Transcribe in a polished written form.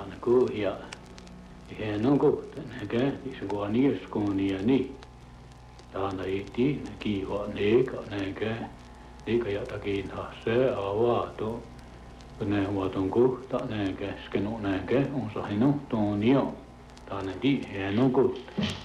taana ko ja he no ko nega isguani skoniani taana iti ki wa nega nega nega ja takin hasse avato ne watonko ta nega skeno nega on sa hino tonio taana di he no ko